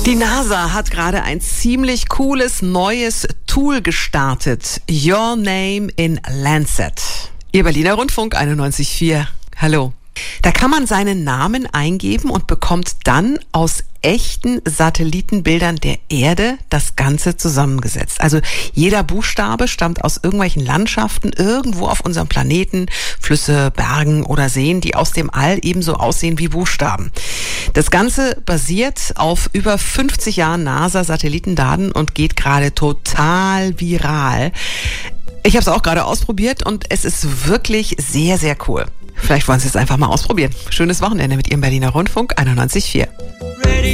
Die NASA hat gerade ein ziemlich cooles neues Tool gestartet. Your Name in Landsat. Ihr Berliner Rundfunk 91.4. Hallo. Da kann man seinen Namen eingeben und bekommt dann aus echten Satellitenbildern der Erde das Ganze zusammengesetzt. Also jeder Buchstabe stammt aus irgendwelchen Landschaften irgendwo auf unserem Planeten, Flüsse, Bergen oder Seen, die aus dem All ebenso aussehen wie Buchstaben. Das Ganze basiert auf über 50 Jahren NASA-Satellitendaten und geht gerade total viral. Ich habe es auch gerade ausprobiert und es ist wirklich sehr, sehr cool. Vielleicht wollen Sie es einfach mal ausprobieren. Schönes Wochenende mit Ihrem Berliner Rundfunk 91.4.